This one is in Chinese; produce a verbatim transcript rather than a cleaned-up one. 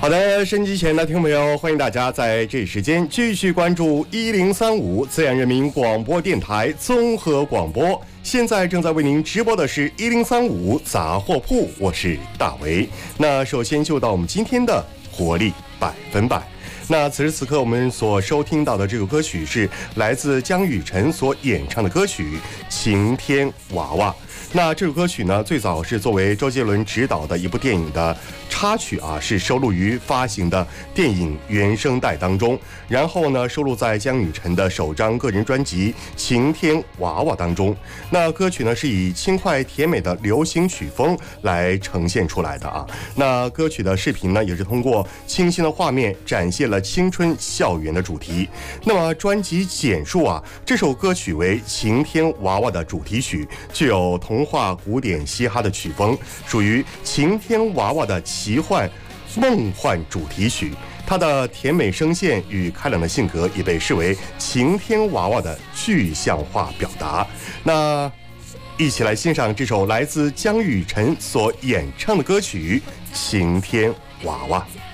好的，收音机前的听众朋友，欢迎大家在这时间继续关注一零三五自然人民广播电台综合广播。现在正在为您直播的是一零三五杂货铺，我是大为。那首先就到我们今天的活力百分百。那此时此刻我们所收听到的这首歌曲是来自姜雨晨所演唱的歌曲《晴天娃娃》。那这首歌曲呢，最早是作为周杰伦执导的一部电影的插曲啊，是收录于发行的电影原声带当中，然后呢收录在姜雨晨的首张个人专辑《晴天娃娃》当中。那歌曲呢是以轻快甜美的流行曲风来呈现出来的啊。那歌曲的视频呢也是通过清新的画面展现了青春校园的主题。那么专辑简述啊，这首歌曲为《晴天娃娃》的主题曲，具有童话古典嘻哈的曲风，属于晴天娃娃的奇幻梦幻主题曲。它的甜美声线与开朗的性格也被视为晴天娃娃的具象化表达。那一起来欣赏这首来自姜雨晨所演唱的歌曲《晴天娃娃》。